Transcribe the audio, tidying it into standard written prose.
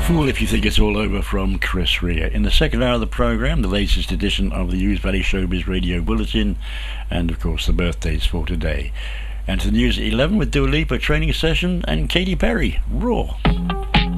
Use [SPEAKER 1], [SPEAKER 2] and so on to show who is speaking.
[SPEAKER 1] Fool If You Think It's All Over from Chris Rea. In the second hour of the programme, the latest edition of the News Valley Showbiz Radio Bulletin, and of course the birthdays for today. And to the news at 11 with Dua Lipa training session and Katy Perry, Raw.